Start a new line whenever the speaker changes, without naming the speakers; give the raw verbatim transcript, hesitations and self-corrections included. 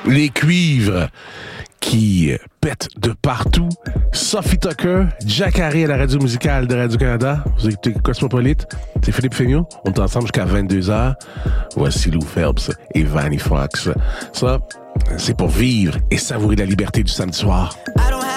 les cuivres qui pètent de partout. Sophie Tucker, Jack Harry à la radio musicale de Radio-Canada. Vous écoutez Cosmopolite. C'est Philippe Fénion. On est ensemble jusqu'à vingt-deux heures. Voici Lou Phelps et Vanny Fox. Ça, c'est pour vivre et savourer la liberté du samedi soir.